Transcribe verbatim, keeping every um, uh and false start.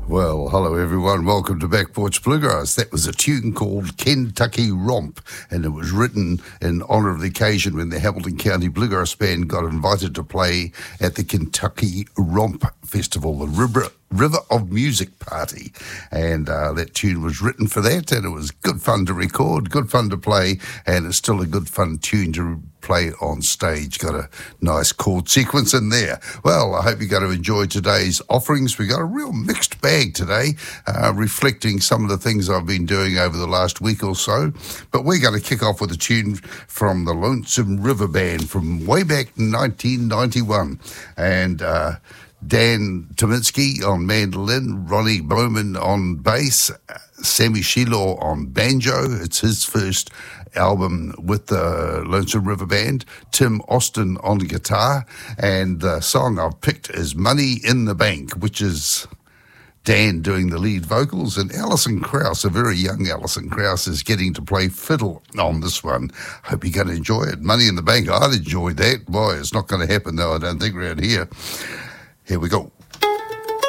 Well, hello everyone. Welcome to Back Porch Bluegrass. That was a tune called Kentucky Romp, and it was written in honour of the occasion when the Hamilton County Bluegrass Band got invited to play at the Kentucky Romp Festival, the River, River of Music Party. And uh, that tune was written for that, and it was good fun to record, good fun to play, and it's still a good fun tune to play on stage. Got a nice chord sequence in there. Well, I hope you're going to enjoy today's offerings. We got a real mixed bag today, uh, reflecting some of the things I've been doing over the last week or so. But we're going to kick off with a tune from the Lonesome River Band from way back in nineteen ninety-one. And uh, Dan Tominski on mandolin, Ronnie Bowman on bass, Sammy Shiloh on banjo. It's his first album with the Lonesome River Band. Tim Austin on guitar, and the song I've picked is Money in the Bank, which is Dan doing the lead vocals, and Alison Krauss, a very young Alison Krauss, is getting to play fiddle on this one. Hope you're going to enjoy it. Money in the Bank, I'd enjoy that. Boy, it's not going to happen though, I don't think, around here. Here we go.